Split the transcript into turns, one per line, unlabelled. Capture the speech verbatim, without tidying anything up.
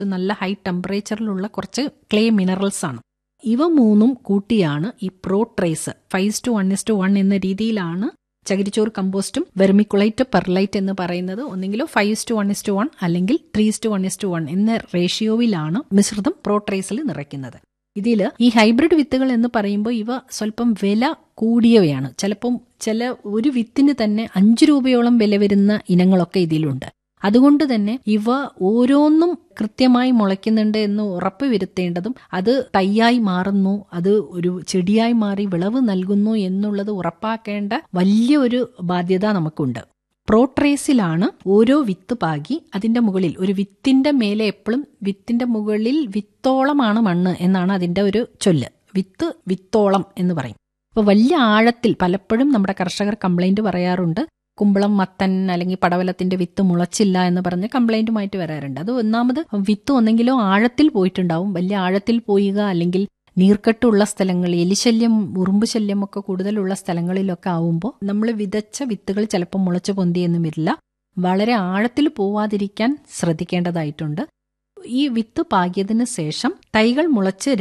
നല്ല ഹൈ ടെമ്പറേച്ചറിലുള്ള കുറച്ച് clay minerals ആണ്. ഇവ മൂന്നും കൂട്ടിയാണ് ഈ പ്രോട്രേസ് five to one is to one എന്ന രീതിയിലാണ് ചകിരിച്ചോറ് കമ്പോസ്റ്റും വെർമിക്കുലൈറ്റ് പെർലൈറ്റ് എന്ന് പറയുന്നത്. ഒന്നെങ്കിലും five to one is to one അല്ലെങ്കിൽ three to one is to one എന്ന റേഷ്യോയിലാണ് മിശ്രിതം പ്രോട്രേസിൽ നിറയ്ക്കുന്നത്. ഇതിൽ ഈ ഹൈബ്രിഡ് വിത്തുകൾ എന്ന് പറയുമ്പോൾ ഇവ സ്വല്പം വില കൂടിയവയാണ്. ചിലപ്പം ചില ഒരു വിത്തിന് തന്നെ അഞ്ചു രൂപയോളം വില വരുന്ന ഇനങ്ങളൊക്കെ ഇതിലുണ്ട്. അതുകൊണ്ട് തന്നെ ഇവ ഓരോന്നും കൃത്യമായി മുളയ്ക്കുന്നുണ്ട് എന്ന് ഉറപ്പ് വരുത്തേണ്ടതും അത് തൈയായി മാറുന്നു, അത് ഒരു ചെടിയായി മാറി വിളവ് നൽകുന്നു എന്നുള്ളത് ഉറപ്പാക്കേണ്ട വലിയ ഒരു ബാധ്യത നമുക്കുണ്ട്. പ്രോട്രേസിലാണ് ഓരോ വിത്ത് പാകി അതിന്റെ മുകളിൽ ഒരു വിത്തിന്റെ മേലെ എപ്പോഴും വിത്തിന്റെ മുകളിൽ വിത്തോളമാണ് മണ്ണ് എന്നാണ് അതിന്റെ ഒരു ചൊല്ല്. വിത്ത് വിത്തോളം എന്ന് പറയും. അപ്പോൾ വലിയ ആഴത്തിൽ പലപ്പോഴും നമ്മുടെ കർഷകർ കംപ്ലൈന്റ് പറയാറുണ്ട്, കുമ്പളം, മത്തൻ അല്ലെങ്കിൽ പടവലത്തിന്റെ വിത്ത് മുളച്ചില്ല എന്ന് പറഞ്ഞ് കംപ്ലൈന്റുമായിട്ട് വരാറുണ്ട്. അത് ഒന്നാമത് വിത്ത് ഒന്നെങ്കിലോ ആഴത്തിൽ പോയിട്ടുണ്ടാവും, വലിയ ആഴത്തിൽ പോയുക അല്ലെങ്കിൽ നീർക്കെട്ടുള്ള സ്ഥലങ്ങൾ, എലിശല്യം, ഉറുമ്പ് ശല്യം ഒക്കെ കൂടുതലുള്ള സ്ഥലങ്ങളിലൊക്കെ ആവുമ്പോൾ നമ്മൾ വിതച്ച വിത്തുകൾ ചിലപ്പോൾ മുളച്ചു പൊന്തിയെന്നും വരില്ല. വളരെ ആഴത്തിൽ പോവാതിരിക്കാൻ ശ്രദ്ധിക്കേണ്ടതായിട്ടുണ്ട്. ഈ വിത്ത് പാകിയതിന് ശേഷം തൈകൾ മുളച്ച്